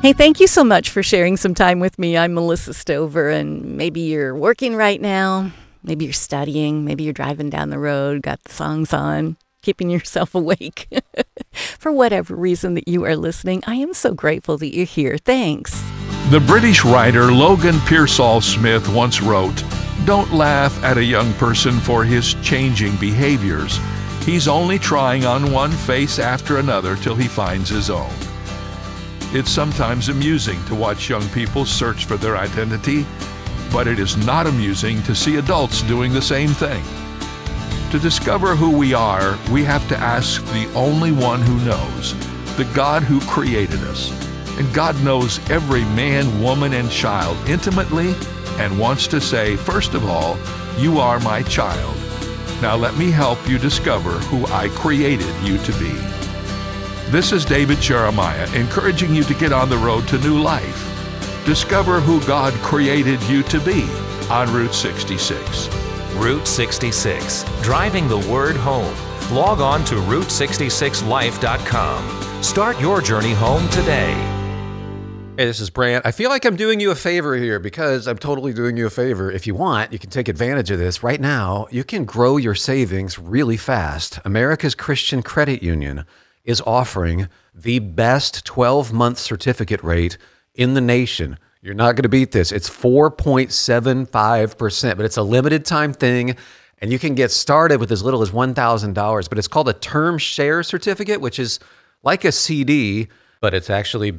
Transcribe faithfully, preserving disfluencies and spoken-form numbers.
Hey, thank you so much for sharing some time with me. I'm Melissa Stover, and maybe you're working right now. Maybe you're studying. Maybe you're driving down the road, got the songs on, keeping yourself awake. For whatever reason that you are listening, I am so grateful that you're here. Thanks. The British writer Logan Pearsall Smith once wrote, "Don't laugh at a young person for his changing behaviors. He's only trying on one face after another till he finds his own." It's sometimes amusing to watch young people search for their identity, but it is not amusing to see adults doing the same thing. To discover who we are, we have to ask the only one who knows, the God who created us. And God knows every man, woman, and child intimately and wants to say, first of all, "You are my child. Now let me help you discover who I created you to be." This is David Jeremiah, encouraging you to get on the road to new life. Discover who God created you to be on Route sixty-six. Route sixty-six, driving the word home. Log on to route sixty-six life dot com. Start your journey home today. Hey, this is Brant. I feel like I'm doing you a favor here because I'm totally doing you a favor. If you want, you can take advantage of this. Right now, you can grow your savings really fast. America's Christian Credit Union is offering the best twelve-month certificate rate in the nation. You're not going to beat this. It's four point seven five percent, but it's a limited time thing, and you can get started with as little as one thousand dollars, but it's called a term share certificate, which is like a C D, but it's actually